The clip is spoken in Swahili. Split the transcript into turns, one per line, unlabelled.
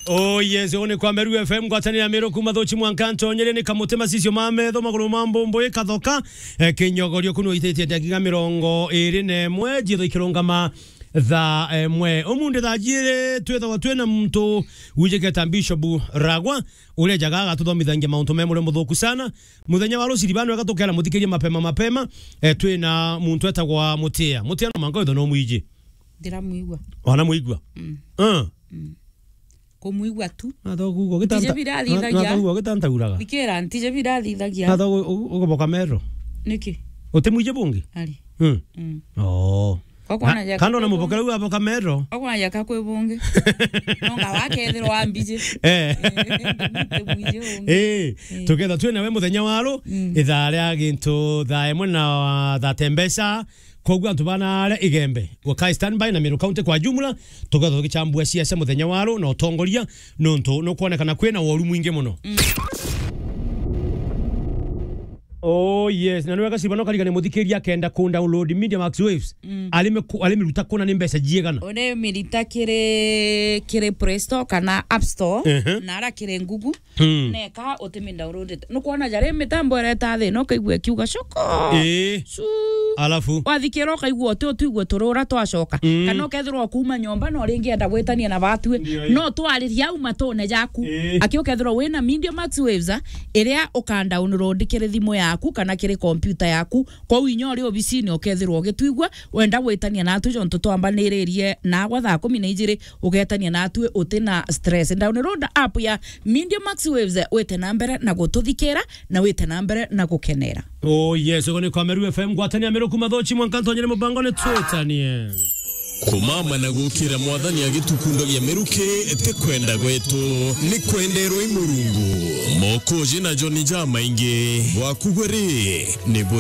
Oh yes, one kwa Meru FM gwatani ya Meru kuma thochi mwankanto nyere ni kamutema sisio mametho maguru mambo mboye kathoka kinyogorio kuno itetie ndagiga 21 jitho ikirongama tha mwe omunde thajire twetho twena muntu wijeketa Bishop Ragwa ule jagaga tuthomithangia mauntu memure muthuku sana muthenya wa ruciri banu agatokera muthikirie mapema twena muntu etagwa mutia no mango itho no mwiji
ndiramuigwa
wana muigwa
kumuigwa tu
athogugo gitantaguraga
dikera ntije birathithagia
athogu ugoboka mero
niki
utemwije bungi
ali
oh kando na mubokera uga boka mero
okwa yaka kwe bungi nonga wakethiro ambije
together twena we muthenya waro ithare agintu tha emwe na tha tembesa kogwa ntubana ale igembe wakai standby na Meru County kwa jumla together tukichambua siasa muthenya waro na utongoria nonto no kuonekana kwena woru mwingi muno. Oh yes, na nweka sibano kaligane muthikiria kenda ku download Media Max Waves. Alimiruta kuna ni mbesa jiegana.
One milita kire Play Store kana App Store na ara kire Google. Neka otemi download. No kuona jare mitambo reta the no kaigwe kiuga shoko.
Alafu
wathikero kaigwo tuigwe turura twacoka kana kethirwo kuma nyomba no ringi enda gwetania na batwe no twariria uma tone jaku akiukethirwo wina Media Max Waves iria ukandownload kire thimu yaku kana kire computer yaku kwa winyori obicini ukethirwo gitwigwa wenda gwetania natu jonto twambaniririe na gwa thaa 12 ugetania natu utina stress download app ya Media Max Waves wete nambere na gututhikira na wete nambere na gukenera.
Oh yes, ogone kwa Meru FM gwatania Meru kuma thochi mwankanto nyere mubango ne twetanie
kumama na gukira mwathani agitukundo ya Meruke tekwenda gwetu ni kwenderwo imurungu moko jina Johnny Jamainge wakugweri ni